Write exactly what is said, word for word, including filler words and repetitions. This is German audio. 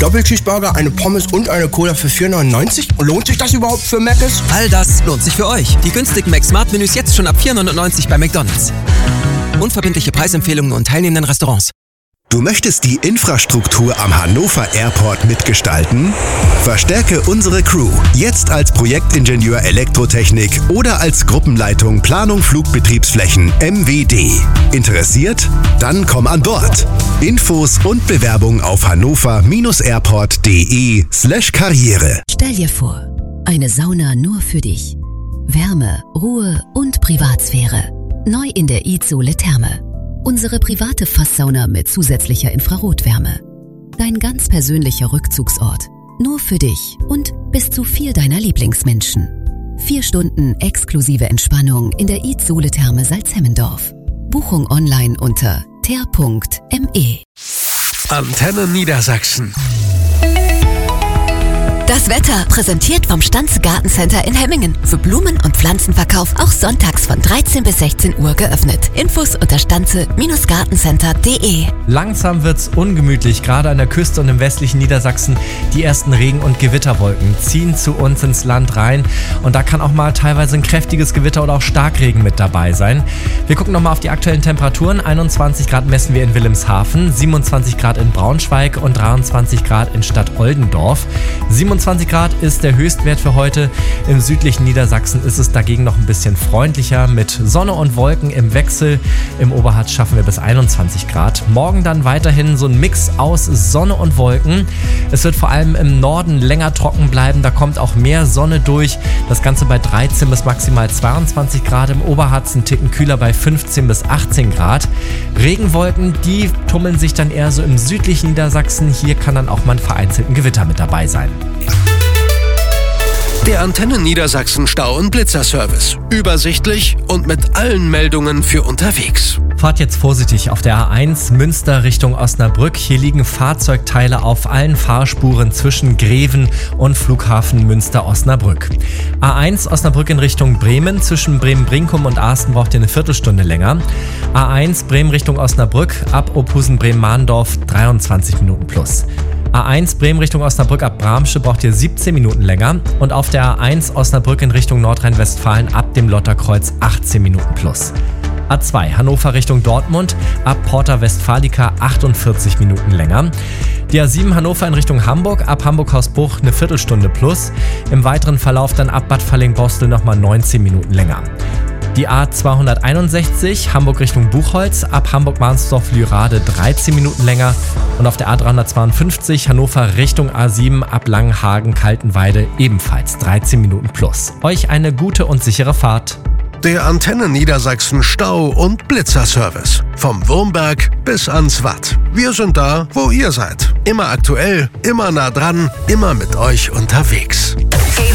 Doppelcheeseburger, eine Pommes und eine Cola für vier neunundneunzig? Lohnt sich das überhaupt für Mc's? All das lohnt sich für euch. Die günstigen Mac-Smart-Menüs jetzt schon ab vier neunundneunzig bei McDonald's. Unverbindliche Preisempfehlungen und teilnehmenden Restaurants. Du möchtest die Infrastruktur am Hannover Airport mitgestalten? Verstärke unsere Crew jetzt als Projektingenieur Elektrotechnik oder als Gruppenleitung Planung Flugbetriebsflächen M W D. Interessiert? Dann komm an Bord. Infos und Bewerbung auf hannover-airport.de slash Karriere. Stell dir vor, eine Sauna nur für dich. Wärme, Ruhe und Privatsphäre. Neu in der Izole Therme. Unsere private Fasssauna mit zusätzlicher Infrarotwärme. Dein ganz persönlicher Rückzugsort. Nur für dich und bis zu vier deiner Lieblingsmenschen. Vier Stunden exklusive Entspannung in der Izole Therme Salzhemmendorf. Buchung online unter ter punkt me. Antenne Niedersachsen. Das Wetter präsentiert vom Stanze Gartencenter in Hemmingen. Für Blumen- und Pflanzenverkauf auch sonntags von dreizehn bis sechzehn Uhr geöffnet. Infos unter stanze Gartencenter punkt de. Langsam wird's ungemütlich, gerade an der Küste und im westlichen Niedersachsen. Die ersten Regen- und Gewitterwolken ziehen zu uns ins Land rein. Und da kann auch mal teilweise ein kräftiges Gewitter oder auch Starkregen mit dabei sein. Wir gucken nochmal auf die aktuellen Temperaturen. einundzwanzig Grad messen wir in Wilhelmshaven, siebenundzwanzig Grad in Braunschweig und dreiundzwanzig Grad in Stadt Oldendorf. siebenundzwanzig Grad ist der Höchstwert für heute. Im südlichen Niedersachsen ist es dagegen noch ein bisschen freundlicher mit Sonne und Wolken im Wechsel. Im Oberharz schaffen wir bis einundzwanzig Grad. Morgen dann weiterhin so ein Mix aus Sonne und Wolken. Es wird vor allem im Norden länger trocken bleiben. Da kommt auch mehr Sonne durch. Das Ganze bei dreizehn bis maximal zweiundzwanzig Grad. Im Oberharz ein Ticken kühler bei fünfzehn bis achtzehn Grad. Regenwolken, die tummeln sich dann eher so im südlichen Niedersachsen. Hier kann dann auch mal ein vereinzelten Gewitter mit dabei sein. Der Antenne Niedersachsen Stau- und Blitzerservice. Übersichtlich und mit allen Meldungen für unterwegs. Fahrt jetzt vorsichtig auf der A eins Münster Richtung Osnabrück. Hier liegen Fahrzeugteile auf allen Fahrspuren zwischen Greven und Flughafen Münster-Osnabrück. A eins Osnabrück in Richtung Bremen. Zwischen Bremen-Brinkum und Asten braucht ihr eine Viertelstunde länger. A eins Bremen Richtung Osnabrück ab Ophusen-Bremen-Mahndorf dreiundzwanzig Minuten plus. A eins Bremen Richtung Osnabrück ab Bramsche braucht ihr siebzehn Minuten länger und auf der A eins Osnabrück in Richtung Nordrhein-Westfalen ab dem Lotterkreuz achtzehn Minuten plus. A zwei Hannover Richtung Dortmund ab Porta Westfalica achtundvierzig Minuten länger. Die A sieben Hannover in Richtung Hamburg ab Hamburg-Hausbruch eine Viertelstunde plus. Im weiteren Verlauf dann ab Bad Falling-Bostel nochmal neunzehn Minuten länger. Die A zweihunderteinundsechzig Hamburg Richtung Buchholz ab Hamburg-Mahnsdorf-Lürade dreizehn Minuten länger und auf der A dreihundertzweiundfünfzig Hannover Richtung A sieben ab Langenhagen-Kaltenweide ebenfalls dreizehn Minuten plus. Euch eine gute und sichere Fahrt. Der Antenne Niedersachsen Stau- und Blitzerservice. Vom Wurmberg bis ans Watt. Wir sind da, wo ihr seid. Immer aktuell, immer nah dran, immer mit euch unterwegs.